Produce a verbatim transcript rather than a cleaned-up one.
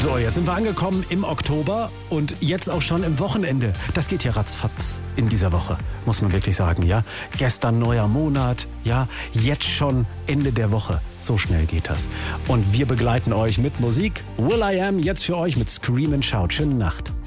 So, jetzt sind wir angekommen im Oktober und jetzt auch schon im Wochenende. Das geht ja ratzfatz in dieser Woche, muss man wirklich sagen, ja. Gestern neuer Monat, ja, jetzt schon Ende der Woche. So schnell geht das. Und wir begleiten euch mit Musik. Will I Am jetzt für euch mit Scream and Shout. Schöne Nacht.